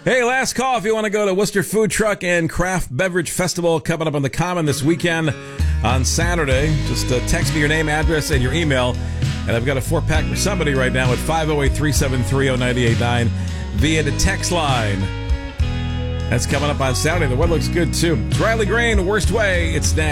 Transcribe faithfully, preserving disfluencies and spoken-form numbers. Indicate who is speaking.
Speaker 1: Hey, last call if you want to go to Worcester Food Truck and Craft Beverage Festival coming up on the Common this weekend on Saturday. Just uh, text me your name, address, and your email. And I've got a four-pack for somebody right now at five oh eight, three seven three, oh nine eight nine via the text line. That's coming up on Saturday. The weather looks good, too. It's Riley Green, Worst Way. It's now.